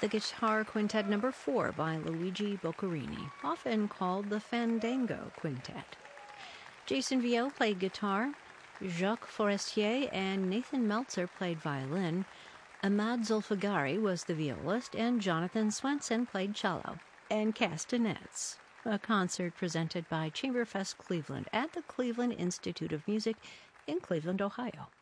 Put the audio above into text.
the Guitar Quintet No. 4 by Luigi Boccherini, often called the Fandango Quintet. Jason Vio played guitar, Jacques Forestier and Nathan Meltzer played violin, Ahmad Zulfagari was the violist, and Jonathan Swenson played cello and castanets. A concert presented by Chamberfest Cleveland at the Cleveland Institute of Music in Cleveland, Ohio.